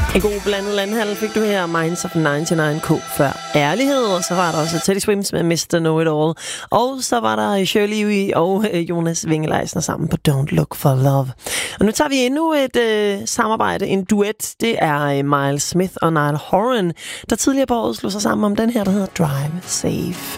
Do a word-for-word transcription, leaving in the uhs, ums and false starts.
En god blandet landhandel fik du her. Minds of nioghalvfems K før ærlighed. Og så var der også Teddy Swims med mister Know-It-All. Og så var der Shirley og Jonas Winge-Leisner sammen på Don't Look for Love. Og nu tager vi endnu et øh, samarbejde, en duet. Det er øh, Miles Smith og Niall Horan, der tidligere på året slog sig sammen om den her, der hedder Drive Safe.